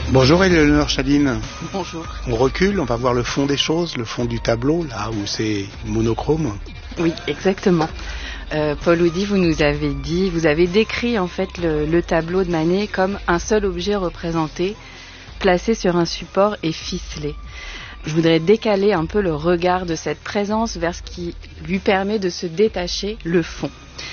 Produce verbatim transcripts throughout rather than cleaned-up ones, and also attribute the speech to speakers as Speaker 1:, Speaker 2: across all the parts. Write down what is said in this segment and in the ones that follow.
Speaker 1: Bonjour Éléonore Chaline.
Speaker 2: Bonjour.
Speaker 1: On recule, on va voir le fond des choses, le fond du tableau, là où c'est monochrome.
Speaker 2: Oui, exactement. Euh, Paul Oudy, vous nous avez dit, vous avez décrit en fait le, le tableau de Manet comme un seul objet représenté, placé sur un support et ficelé. Je voudrais décaler un peu le regard de cette présence vers ce qui lui permet de se détacher, le fond.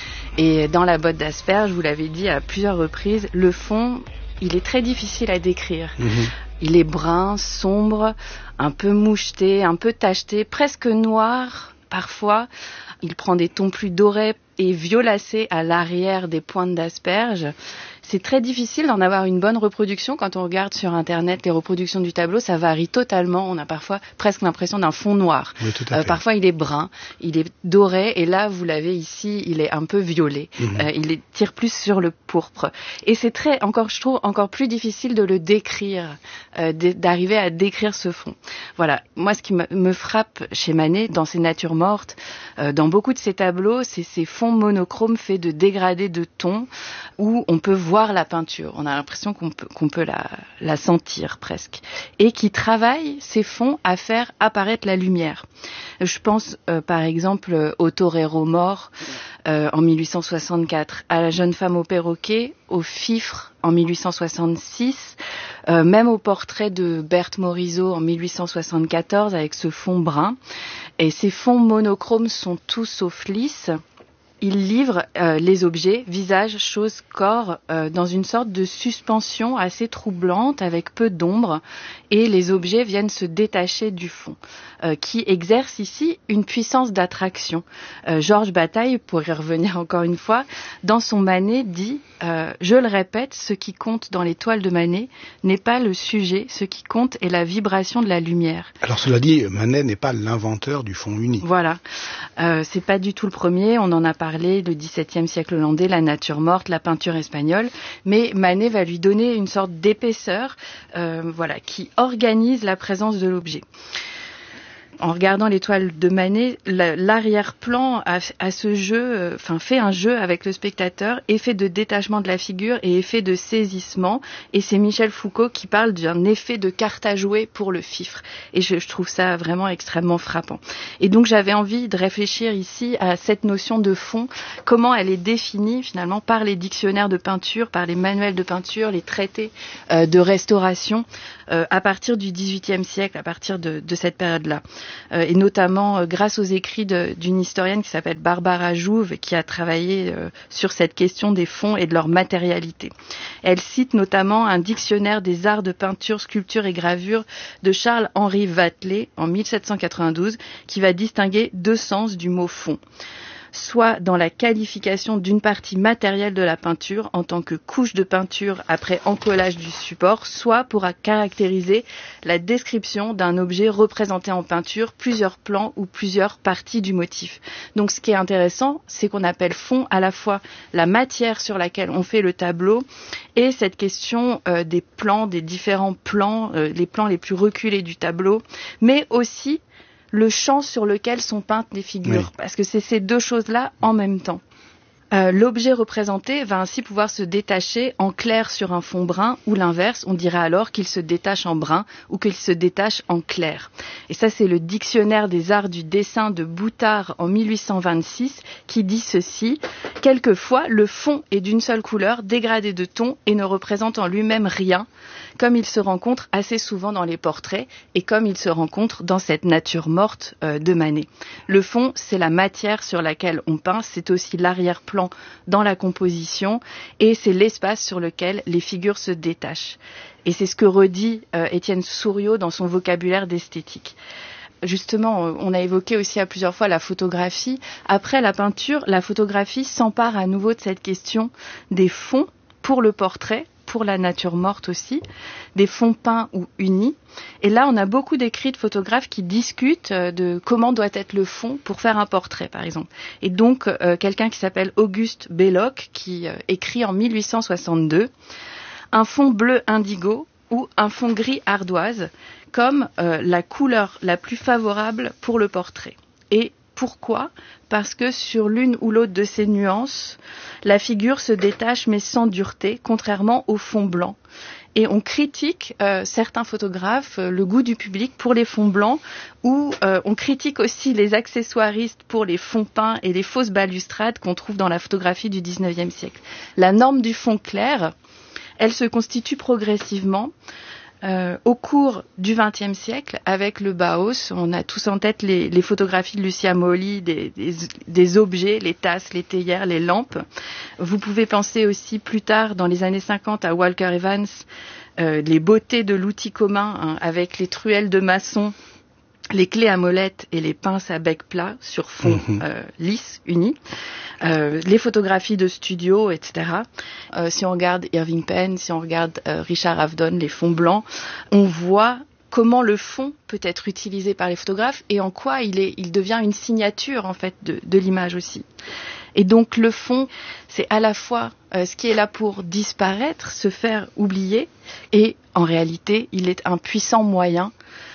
Speaker 2: Et dans la botte d'asperges, vous l'avez dit à plusieurs reprises, le fond, il est très difficile à décrire. Mmh. Il est brun, sombre, un peu moucheté, un peu tacheté, presque noir parfois. Il prend des tons plus dorés et violacés à l'arrière des pointes d'asperges. C'est très difficile d'en avoir une bonne reproduction. Quand on regarde sur Internet les reproductions du tableau, ça varie totalement. On a parfois presque l'impression d'un fond noir.
Speaker 1: Oui, tout à fait.
Speaker 2: Euh, parfois, il est brun, il est doré, et là, vous l'avez ici, il est un peu violet. Mmh. Euh, il est, tire plus sur le pourpre. Et c'est très, encore, je trouve, encore plus difficile de le décrire, euh, d'arriver à décrire ce fond. Voilà. Moi, ce qui me frappe chez Manet, dans ses natures mortes, euh, dans beaucoup de ses tableaux, c'est ces fonds monochromes faits de dégradés de tons, où on peut voir la peinture, on a l'impression qu'on peut, qu'on peut la, la sentir presque, et qui travaille ces fonds à faire apparaître la lumière. Je pense euh, par exemple au torero mort euh, en mille huit cent soixante-quatre, à la jeune femme au perroquet, au fifre en mille huit cent soixante-six, euh, même au portrait de Berthe Morisot en mille huit cent soixante-quatorze avec ce fond brun. Et ces fonds monochromes sont tous sauf lisses. Il livre euh, les objets, visages, choses, corps, euh, dans une sorte de suspension assez troublante avec peu d'ombre, et les objets viennent se détacher du fond, euh, qui exerce ici une puissance d'attraction. Euh, Georges Bataille, pour y revenir encore une fois, dans son Manet dit euh, « Je le répète, ce qui compte dans les toiles de Manet n'est pas le sujet, ce qui compte est la vibration de la lumière. »
Speaker 1: Alors cela dit, Manet n'est pas l'inventeur du fond uni.
Speaker 2: Voilà, euh, c'est pas du tout le premier, on en a parlé. Parler le dix-septième siècle hollandais, la nature morte, la peinture espagnole, mais Manet va lui donner une sorte d'épaisseur, euh, voilà, qui organise la présence de l'objet. En regardant les toiles de Manet, l'arrière-plan a, a ce jeu, enfin euh, fait un jeu avec le spectateur, effet de détachement de la figure et effet de saisissement. Et c'est Michel Foucault qui parle d'un effet de carte à jouer pour le fifre. Et je, je trouve ça vraiment extrêmement frappant. Et donc j'avais envie de réfléchir ici à cette notion de fond, comment elle est définie finalement par les dictionnaires de peinture, par les manuels de peinture, les traités euh, de restauration, euh, à partir du dix-huitième siècle, à partir de, de cette période-là. Euh, et notamment euh, grâce aux écrits de, d'une historienne qui s'appelle Barbara Jouve, qui a travaillé euh, sur cette question des fonds et de leur matérialité. Elle cite notamment un dictionnaire des arts de peinture, sculpture et gravure de Charles-Henri Vatelet en mille sept cent quatre-vingt-douze, qui va distinguer deux sens du mot fond. Soit dans la qualification d'une partie matérielle de la peinture en tant que couche de peinture après encollage du support, soit pour caractériser la description d'un objet représenté en peinture, plusieurs plans ou plusieurs parties du motif. Donc ce qui est intéressant, c'est qu'on appelle fond à la fois la matière sur laquelle on fait le tableau et cette question euh, des plans, des différents plans, euh, les plans les plus reculés du tableau, mais aussi le champ sur lequel sont peintes les figures, oui. Parce que c'est ces deux choses-là en même temps. Euh, l'objet représenté va ainsi pouvoir se détacher en clair sur un fond brun ou l'inverse, on dirait alors qu'il se détache en brun ou qu'il se détache en clair. Et ça, c'est le dictionnaire des arts du dessin de Boutard en mille huit cent vingt-six qui dit ceci: « Quelquefois, le fond est d'une seule couleur, dégradé de ton et ne représente en lui-même rien, comme il se rencontre assez souvent dans les portraits et comme il se rencontre dans cette nature morte euh, de Manet. Le fond, c'est la matière sur laquelle on peint, c'est aussi l'arrière-plan dans la composition et c'est l'espace sur lequel les figures se détachent. » Et c'est ce que redit euh, Étienne Souriau dans son vocabulaire d'esthétique. Justement, on a évoqué aussi à plusieurs fois la photographie. Après la peinture, la photographie s'empare à nouveau de cette question des fonds pour le portrait, pour la nature morte aussi, des fonds peints ou unis. Et là, on a beaucoup d'écrits de photographes qui discutent de comment doit être le fond pour faire un portrait, par exemple. Et donc, euh, quelqu'un qui s'appelle Auguste Belloc, qui euh, écrit en mille huit cent soixante-deux « Un fond bleu indigo ou un fond gris ardoise comme euh, la couleur la plus favorable pour le portrait. » Et pourquoi ? Parce que sur l'une ou l'autre de ces nuances, la figure se détache mais sans dureté, contrairement au fond blanc. et on critique euh, certains photographes, euh, le goût du public pour les fonds blancs, ou euh, on critique aussi les accessoiristes pour les fonds peints et les fausses balustrades qu'on trouve dans la photographie du dix-neuvième siècle. La norme du fond clair, elle se constitue progressivement Euh, au cours du vingtième siècle, avec le Bauhaus. On a tous en tête les, les photographies de Lucia Moli, des, des, des objets, les tasses, les théières, les lampes. Vous pouvez penser aussi plus tard, dans les années cinquante, à Walker Evans, euh, les beautés de l'outil commun, hein, avec les truelles de maçon, les clés à molette et les pinces à bec plat sur fond mmh. euh, lisse, uni. Euh, les photographies de studio, et cetera. Euh, si on regarde Irving Penn, si on regarde euh, Richard Avedon, les fonds blancs, on voit comment le fond peut être utilisé par les photographes et en quoi il, est, il devient une signature en fait de, de l'image aussi. Et donc le fond, c'est à la fois euh, ce qui est là pour disparaître, se faire oublier, et en réalité, il est un puissant moyen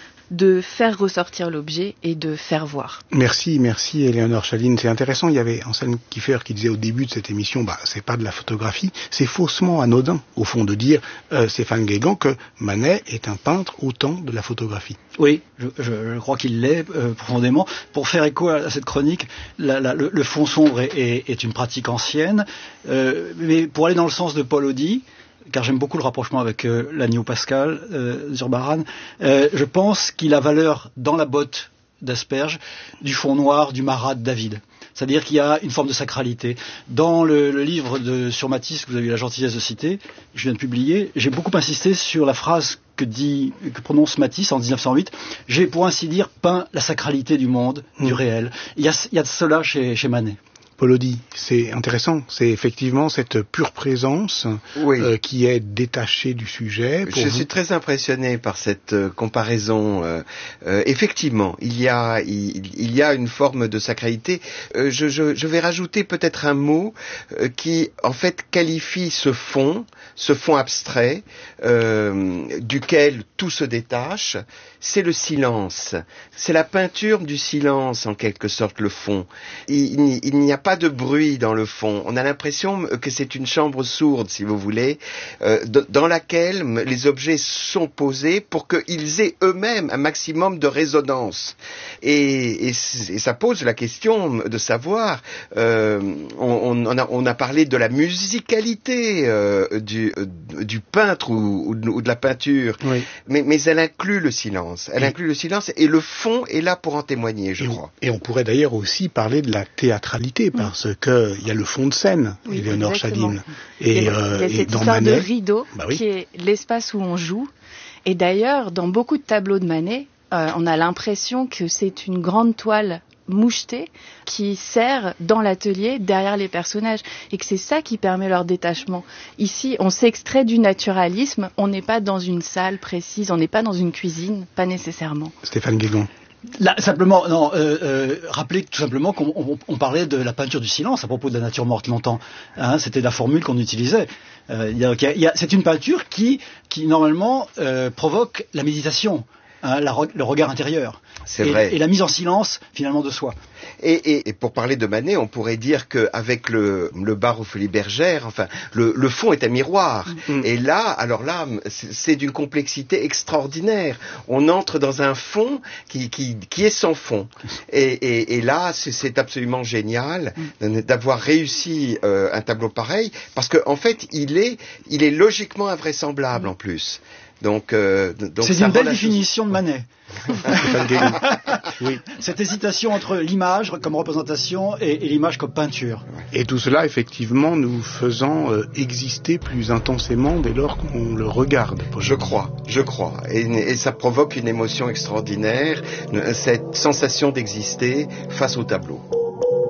Speaker 2: de faire ressortir l'objet et de faire voir.
Speaker 1: Merci, merci Éléonore Chaline. C'est intéressant, il y avait Anselme Kiefer qui disait au début de cette émission, bah c'est pas de la photographie, c'est faussement anodin, au fond, de dire, euh, Stéphane Guégan, que Manet est un peintre autant de la photographie.
Speaker 3: Oui, je, je, je crois qu'il l'est euh, profondément. Pour faire écho à, à cette chronique, la, la, le, le fond sombre est, est, est une pratique ancienne, euh, mais pour aller dans le sens de Paul Audy, car j'aime beaucoup le rapprochement avec euh, l'agneau Pascal, euh, Zurbaran, euh, je pense qu'il a valeur dans la botte d'asperge du fond noir du Marat de David. C'est-à-dire qu'il y a une forme de sacralité. Dans le, le livre de, sur Matisse, que vous avez eu la gentillesse de citer, que je viens de publier, j'ai beaucoup insisté sur la phrase que dit, que prononce Matisse en dix-neuf cent huit. J'ai, pour ainsi dire, peint la sacralité du monde, mmh. du réel. Il y a, il y a de cela chez, chez Manet.
Speaker 1: Paul Audy, c'est intéressant, c'est effectivement cette pure présence oui. euh, qui est détachée du sujet.
Speaker 4: Pour Je vous. suis très impressionné par cette euh, comparaison. Euh, euh, effectivement, il y a il, il y a une forme de sacralité. Euh, je, je, je vais rajouter peut-être un mot euh, qui en fait qualifie ce fond, ce fond abstrait euh, duquel tout se détache. C'est le silence. C'est la peinture du silence en quelque sorte, le fond. Il, il, il n'y a pas de bruit dans le fond. On a l'impression que c'est une chambre sourde, si vous voulez, euh, dans laquelle les objets sont posés pour qu'ils aient eux-mêmes un maximum de résonance. Et, et, et ça pose la question de savoir, euh, on, on, a, on a parlé de la musicalité euh, du, euh, du peintre ou, ou, de, ou de la peinture, oui. mais, mais elle inclut le silence. Elle et inclut le silence et le fond est là pour en témoigner, je
Speaker 1: et
Speaker 4: crois.
Speaker 1: On, et on pourrait d'ailleurs aussi parler de la théâtralité, parce que il y a le fond de scène, oui, Éléonore Chaline.
Speaker 2: Et, euh, il y a cette histoire Manet, de rideau, bah oui. qui est l'espace où on joue. Et d'ailleurs, dans beaucoup de tableaux de Manet, euh, on a l'impression que c'est une grande toile mouchetée qui sert dans l'atelier derrière les personnages et que c'est ça qui permet leur détachement. Ici, on s'extrait du naturalisme, on n'est pas dans une salle précise, on n'est pas dans une cuisine, pas nécessairement.
Speaker 1: Stéphane Guégan.
Speaker 3: Là, simplement, non, euh, euh, rappelez tout simplement qu'on on, on parlait de la peinture du silence à propos de la nature morte longtemps. Hein, c'était la formule qu'on utilisait. Euh, y a, y a, c'est une peinture qui, qui normalement euh, provoque la méditation. Hein, la, le regard intérieur.
Speaker 4: C'est
Speaker 3: et,
Speaker 4: vrai.
Speaker 3: Et la mise en silence, finalement, de soi.
Speaker 4: Et, et, et pour parler de Manet, on pourrait dire qu'avec le, le bar aux Folies Bergères, enfin, le, le fond est un miroir. Mm. Et là, alors là, c'est d'une complexité extraordinaire. On entre dans un fond qui, qui, qui est sans fond. Et, et, et là, c'est absolument génial mm. d'avoir réussi euh, un tableau pareil, parce qu'en en fait, il est, il est logiquement invraisemblable mm. en plus. Donc, euh, donc
Speaker 3: c'est une belle définition chose... de Manet.
Speaker 1: Oui.
Speaker 3: Cette hésitation entre l'image comme représentation et, et l'image comme peinture.
Speaker 1: Et tout cela, effectivement, nous faisant euh, exister plus intensément dès lors qu'on le regarde.
Speaker 4: Je crois, je crois. Et, et ça provoque une émotion extraordinaire, cette sensation d'exister face au tableau.